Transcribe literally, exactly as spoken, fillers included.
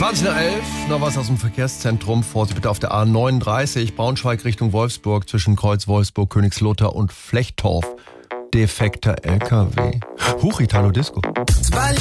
zwanzig nach elf, noch was aus dem Verkehrszentrum. Vorsicht bitte auf der A neununddreißig, Braunschweig Richtung Wolfsburg, zwischen Kreuz Wolfsburg, Königslutter und Flechtorf. Defekter L K W. Huch, Italo Disco. Zwei